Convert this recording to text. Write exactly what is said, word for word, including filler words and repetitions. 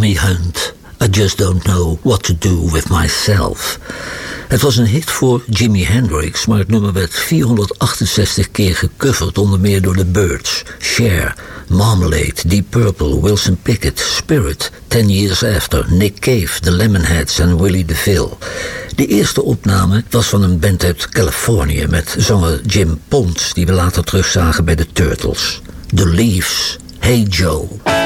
Tommy Hunt, I Just Don't Know What to Do With Myself. Het was een hit voor Jimi Hendrix, maar het nummer werd vierhonderdachtenzestig keer gecoverd, onder meer door The Byrds, Cher, Marmalade, Deep Purple, Wilson Pickett, Spirit, Ten Years After, Nick Cave, The Lemonheads en Willie DeVille. De eerste opname was van een band uit Californië met zanger Jim Pons, die we later terugzagen bij de Turtles. The Leaves, Hey Joe.